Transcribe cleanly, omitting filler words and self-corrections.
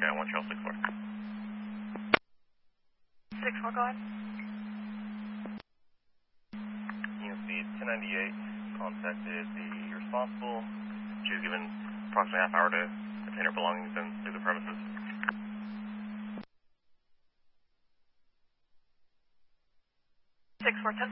Okay, 1 Charles 6-4. 6-4, go ahead. Unit speed 1098 contacted the responsible. She was given approximately half hour to obtain her belongings and leave the premises. 6-4, 10